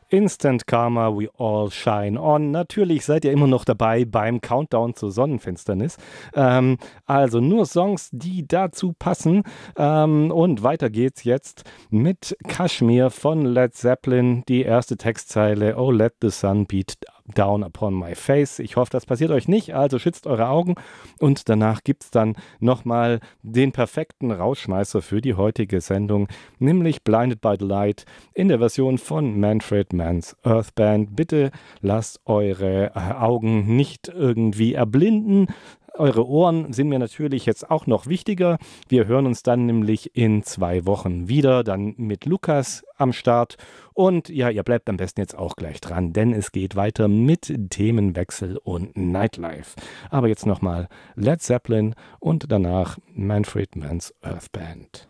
Instant Karma, we all shine on. Natürlich seid ihr immer noch dabei beim Countdown zur Sonnenfinsternis. Also nur Songs, die dazu passen. Und weiter geht's jetzt mit Kashmir von Led Zeppelin. Die erste Textzeile: Oh, let the sun beat down upon my face. Ich hoffe, das passiert euch nicht, also schützt eure Augen. Und danach gibt's dann nochmal den perfekten Rausschmeißer für die heutige Sendung, nämlich Blinded by the Light in der Version von Manfred Mann's Earth Band. Bitte lasst eure Augen nicht irgendwie erblinden. Eure Ohren sind mir natürlich jetzt auch noch wichtiger. Wir hören uns dann nämlich in 2 Wochen wieder, dann mit Lukas am Start. Und ja, ihr bleibt am besten jetzt auch gleich dran, denn es geht weiter mit Themenwechsel und Nightlife. Aber jetzt nochmal Led Zeppelin und danach Manfred Mann's Earth Band.